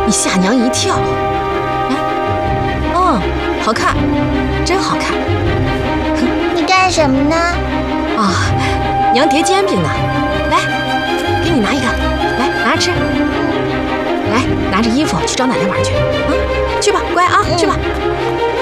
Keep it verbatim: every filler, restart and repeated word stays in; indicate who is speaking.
Speaker 1: 你吓娘一跳。哎，嗯，好看，真好看。
Speaker 2: 你干什么呢？
Speaker 1: 啊，娘叠煎饼呢。来，给你拿一个，来拿着吃。来，拿着衣服去找奶奶玩去。啊，去吧，乖啊，去吧。